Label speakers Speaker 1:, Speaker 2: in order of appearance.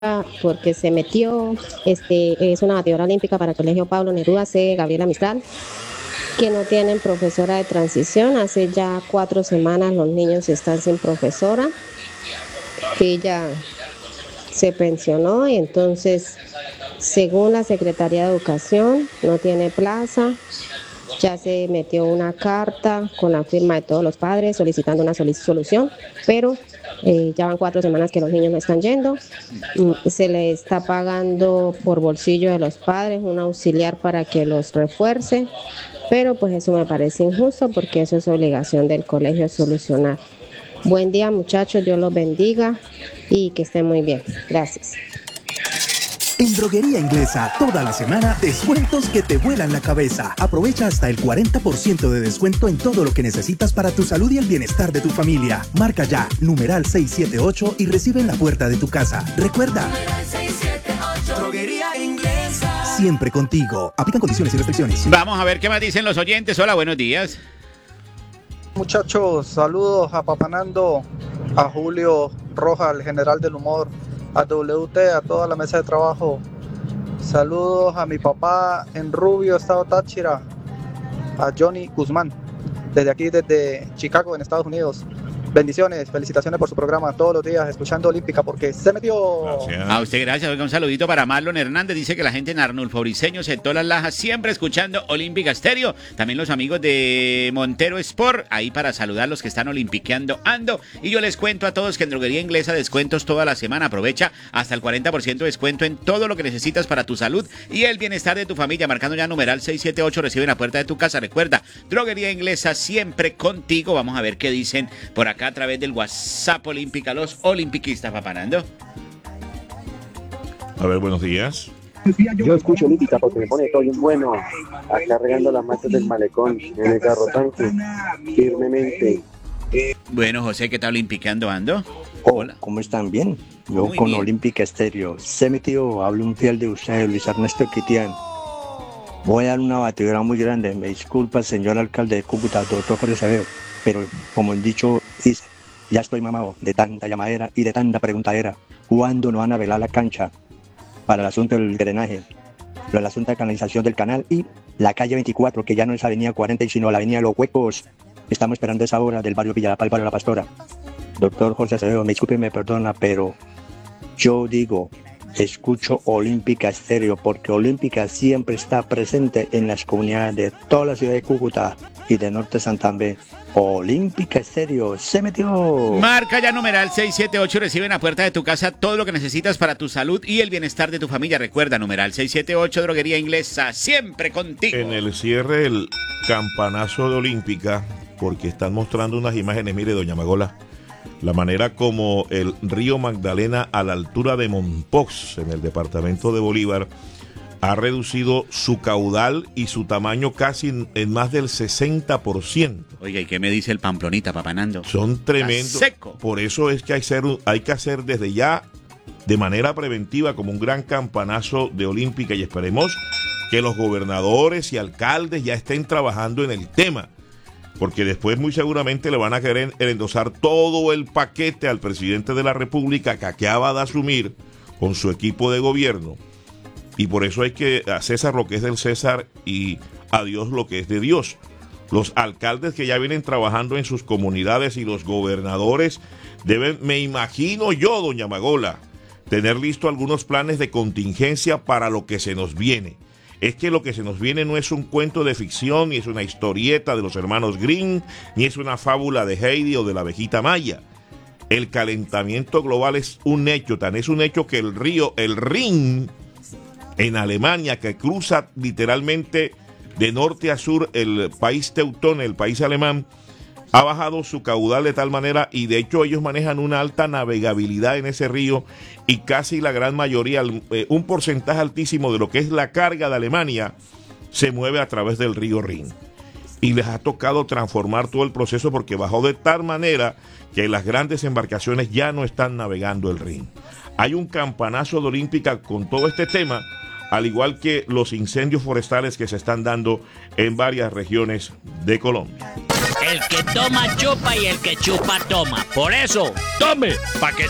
Speaker 1: porque se metió, es una batidora olímpica para el Colegio Pablo Neruda C. Gabriela Mistral, que no tienen profesora de transición. Hace ya 4 semanas los niños están sin profesora. Ella se pensionó y entonces, según la Secretaría de Educación, no tiene plaza. Ya se metió una carta con la firma de todos los padres solicitando una solución, pero ya van 4 semanas que los niños no están yendo. Se le está pagando por bolsillo de los padres un auxiliar para que los refuerce, pero pues eso me parece injusto porque eso es obligación del colegio solucionar. Buen día, muchachos, Dios los bendiga y que estén muy bien. Gracias.
Speaker 2: En Droguería Inglesa, toda la semana, descuentos que te vuelan la cabeza. Aprovecha hasta el 40% de descuento en todo lo que necesitas para tu salud y el bienestar de tu familia. Marca ya, numeral 678 y recibe en la puerta de tu casa. Recuerda,
Speaker 3: 678, Droguería Inglesa.
Speaker 2: Siempre contigo. Aplican condiciones y restricciones.
Speaker 4: Vamos a ver qué más dicen los oyentes. Hola, buenos días.
Speaker 5: Muchachos, saludos a Papanando, a Julio Rojas, el general del humor, a WT, a toda la mesa de trabajo. Saludos a mi papá en Rubio, Estado Táchira, a Johnny Guzmán, desde aquí, desde Chicago, en Estados Unidos. Bendiciones, felicitaciones por su programa, todos los días escuchando Olímpica porque se metió.
Speaker 4: Gracias. A usted gracias. Oiga, un saludito para Marlon Hernández. Dice que la gente en Arnulfo Briceño, Sector Las Lajas, siempre escuchando Olímpica Estéreo. También los amigos de Montero Sport, ahí para saludar a los que están olimpiqueando ando. Y yo les cuento a todos que en Droguería Inglesa descuentos toda la semana. Aprovecha hasta el 40% de descuento en todo lo que necesitas para tu salud y el bienestar de tu familia. Marcando ya numeral 678, recibe en la puerta de tu casa. Recuerda, Droguería Inglesa siempre contigo. Vamos a ver qué dicen por acá a través del WhatsApp Olímpica, los olimpiquistas, Papanando.
Speaker 6: A ver, buenos días.
Speaker 7: Yo escucho Olímpica porque me pone todo bien bueno, acá regando las matas del malecón, en el carro tanque, firmemente.
Speaker 4: Bueno, José, ¿qué tal olimpiqueando ando?
Speaker 7: Hola. ¿Cómo están? ¿Bien? Yo
Speaker 4: Muy
Speaker 7: con
Speaker 4: bien.
Speaker 7: Olímpica Estéreo. Se metió, hablo un fiel de usted, Luis Ernesto Quitián. Voy a dar una batidora muy grande. Me disculpa, señor alcalde de Cúcuta, doctor Jorge Acevedo, pero como el dicho dice, ya estoy mamado de tanta llamadera y de tanta preguntadera. ¿Cuándo nos van a velar la cancha para el asunto del drenaje, el asunto de canalización del canal y la calle 24, que ya no es avenida 40, sino la avenida Los Huecos? Estamos esperando esa obra del barrio Villalapal para la Pastora. Doctor Jorge Acevedo, me disculpe y me perdona, pero yo digo, escucho Olímpica Estéreo, porque Olímpica siempre está presente en las comunidades de toda la ciudad de Cúcuta y de Norte Santander. Olímpica Estéreo, se metió.
Speaker 4: Marca ya numeral 678, recibe en la puerta de tu casa todo lo que necesitas para tu salud y el bienestar de tu familia. Recuerda, numeral 678, Droguería Inglesa, siempre contigo.
Speaker 6: En el cierre el campanazo de Olímpica, porque están mostrando unas imágenes, mire, doña Magola, la manera como el río Magdalena a la altura de Mompox, en el departamento de Bolívar, ha reducido su caudal y su tamaño casi en más del 60%.
Speaker 4: Oiga, ¿y qué me dice el Pamplonita, Papanando?
Speaker 6: Son tremendos.
Speaker 4: Está seco.
Speaker 6: Por eso es que hay que hacer desde ya, de manera preventiva, como un gran campanazo de Olímpica, y esperemos que los gobernadores y alcaldes ya estén trabajando en el tema, porque después muy seguramente le van a querer endosar todo el paquete al presidente de la República que acaba de asumir con su equipo de gobierno. Y por eso hay que a César lo que es del César y a Dios lo que es de Dios. Los alcaldes que ya vienen trabajando en sus comunidades y los gobernadores deben, me imagino yo, doña Magola, tener listo algunos planes de contingencia para lo que se nos viene. Es que lo que se nos viene no es un cuento de ficción, ni es una historieta de los hermanos Grimm, ni es una fábula de Heidi o de la abejita Maya. El calentamiento global es un hecho, tan es un hecho que el río, el Rin, en Alemania, que cruza literalmente de norte a sur el país teutón, el país alemán, ha bajado su caudal de tal manera, y de hecho ellos manejan una alta navegabilidad en ese río, y casi la gran mayoría, un porcentaje altísimo de lo que es la carga de Alemania, se mueve a través del río Rin. Y les ha tocado transformar todo el proceso porque bajó de tal manera que las grandes embarcaciones ya no están navegando el Rin. Hay un campanazo de Olímpica con todo este tema, al igual que los incendios forestales que se están dando en varias regiones de Colombia.
Speaker 8: El que toma chupa y el que chupa toma. Por eso, tome, pa' que